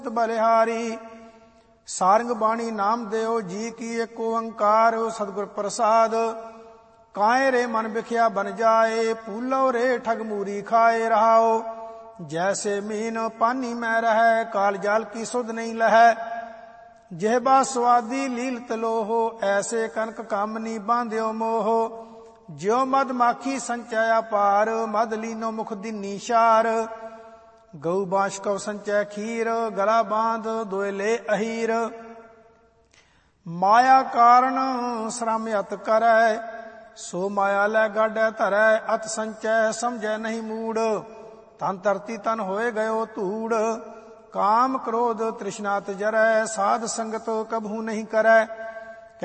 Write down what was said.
ਬਲਿਹਾਰੀ। ਸਾਰੰਗ ਬਾਣੀ ਨਾਮ ਦਿਓ ਜੀ ਕੀ ਏਕ ਓੰਕਾਰ, ਸਤਿਗੁਰ ਪ੍ਰਸਾਦ। ਕਾਏ ਰੇ ਮਨ ਵਿਖਿਆ ਬਨ ਜਾਏ, ਪੂਲੋ ਰੇ ਠਗ ਮੂਰੀ ਖਾਏ ਰਹਾਓ। ਜੈਸੇ ਮੀਨ ਪਾਨੀ ਮੈਂ ਰਹੈ, ਕਾਲ ਜਾਲ ਕੀ ਸੁਧ ਨਹੀਂ ਲਹੈ। ਜਿਹਬਾ ਸਵਾਦੀ ਲੀਲਤ ਲੋਹੋ, ਐਸੇ ਕਨਕ ਕਾਮਨੀ ਬਾਂਧਿਓ ਮੋਹ। ਜਿਉ ਮਦ ਮਾਖੀ ਸੰਚੈ ਅਪਾਰ, ਮਦ ਲੀਨੋ ਮੁਖ ਦਿਨੀ ਸ਼ਾਰ। ਗਊ ਬਾਂਸ਼ ਕਉ ਸੰਚੈ ਖੀਰ, ਗਲਾ ਬਾਂਧ ਦੋਇਲੇ ਅਹੀਰ। ਮਾਇਆ ਕਾਰਨ ਸ਼ਰਮ ਅਤ ਕਰੈ, ਸੋ ਮਾਇਆ ਲੈ ਗਾਡੈ ਧਰੈ। ਅਤ ਸੰਚੈ ਸਮਝੈ ਨਹੀਂ ਮੂੜ, ਤਨ ਧਰਤੀ ਤਨ ਹੋਏ ਗਇਓ ਧੂੜ। ਕਾਮ ਕ੍ਰੋਧ ਤ੍ਰਿਸ਼ਨਾਤ ਜਰੈ, ਸਾਧ ਸੰਗਤ ਕਬਹੂ ਨਹੀਂ ਕਰੈ।